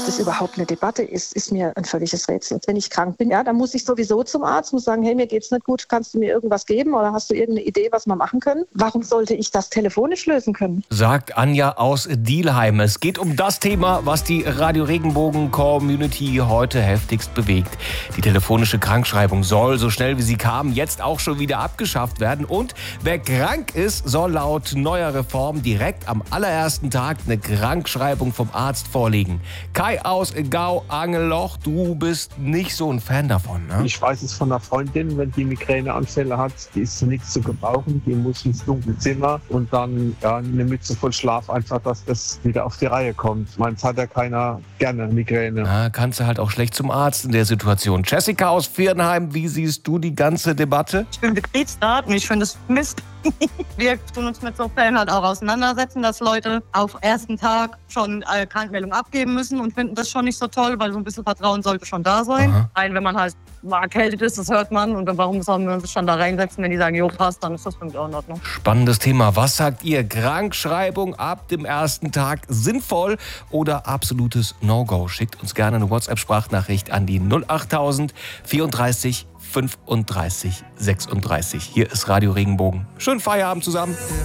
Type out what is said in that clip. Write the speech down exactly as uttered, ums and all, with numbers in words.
das überhaupt eine Debatte ist, ist mir ein völliges Rätsel. Wenn ich krank bin, ja, dann muss ich sowieso zum Arzt, muss sagen, hey, mir geht's nicht gut, kannst du mir irgendwas geben oder hast du irgendeine Idee, was wir machen können? Warum sollte ich das telefonisch lösen können? Sagt Anja aus Dielheim. Es geht um das Thema, was die Radio Regenbogen Community heute heftigst bewegt. Die telefonische Krankschreibung soll, so schnell wie sie kam, jetzt auch schon wieder abgeschafft werden. Und wer krank ist, soll laut neuer Reform direkt am allerersten Tag eine Krankschreibung vom Arzt vorlegen. Kai aus Gau-Angelloch, du bist nicht so ein Fan davon, ne? Ich weiß es von einer Freundin, wenn die Migräneanfälle hat, die ist zu nichts zu gebrauchen, die muss ins dunkle Zimmer und dann ja, eine Mütze voll Schlaf, einfach, dass das wieder auf die Reihe kommt. Meins hat ja keiner gerne Migräne. Na, kannst du halt auch schlecht zum Arzt in der Situation. Jessica aus Viernheim, wie siehst du die ganze Debatte? Ich bin Betriebsrat und ich finde es Mist. Wir tun uns mit so Fällen halt auch auseinandersetzen, dass Leute auf ersten Tag schon eine Krankmeldung abgeben müssen und finden das schon nicht so toll, weil so ein bisschen Vertrauen sollte schon da sein. Aha. Ein, wenn man halt mal erkältet ist, das hört man. Und dann warum soll man sich dann da reinsetzen, wenn die sagen, jo, passt, dann ist das für mich auch in Ordnung. Spannendes Thema. Was sagt ihr? Krankschreibung ab dem ersten Tag sinnvoll oder absolutes No-Go? Schickt uns gerne eine WhatsApp-Sprachnachricht an die null achttausend vierunddreißig fünfunddreißig sechsunddreißig. Hier ist Radio Regenbogen. Schönen Feierabend zusammen.